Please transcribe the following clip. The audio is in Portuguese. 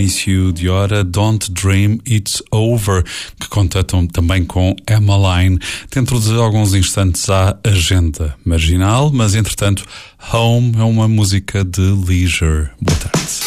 início de hora, Don't Dream It's Over, que conta também com Emmeline. Dentro de alguns instantes há Agenda Marginal, mas entretanto Home é uma música de Leisure. Boa tarde.